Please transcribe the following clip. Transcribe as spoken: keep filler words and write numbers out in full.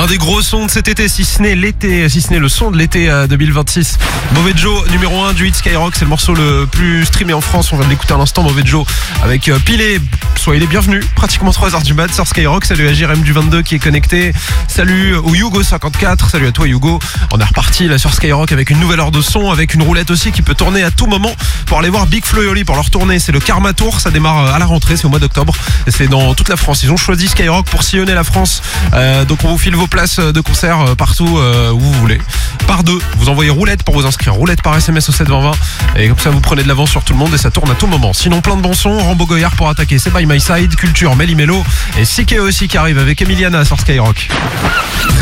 des gros sons de cet été, si ce n'est l'été, si ce n'est le son de l'été deux mille vingt-six. Mauvais Joe, numéro un du hit Skyrock, c'est le morceau le plus streamé en France. On vient de l'écouter à l'instant, Mauvais Joe, avec Pilé. Soyez les bienvenus, pratiquement trois heures du mat sur Skyrock. Salut à J R M du vingt-deux qui est connecté. Salut au Hugo cinquante-quatre, salut à toi Hugo. On est reparti là sur Skyrock avec une nouvelle heure de son, avec une roulette aussi qui peut tourner à tout moment pour aller voir Big Flo et Oli pour leur tournée. C'est le Karma Tour, ça démarre à la rentrée, c'est au mois d'octobre. Et c'est dans toute la France. Ils ont choisi Skyrock pour sillonner la France. Euh, donc on vous file vos places de concert partout euh, où vous voulez. Par deux, vous envoyez roulette pour vous inscrire. Roulette par S M S au sept vingt vingt. Et comme ça vous prenez de l'avance sur tout le monde et ça tourne à tout moment. Sinon plein de bons sons. Rambo Goyard pour attaquer, c'est By My Side. Culture, Melly Mello. Et Sike aussi qui arrive avec Emiliana sur Skyrock.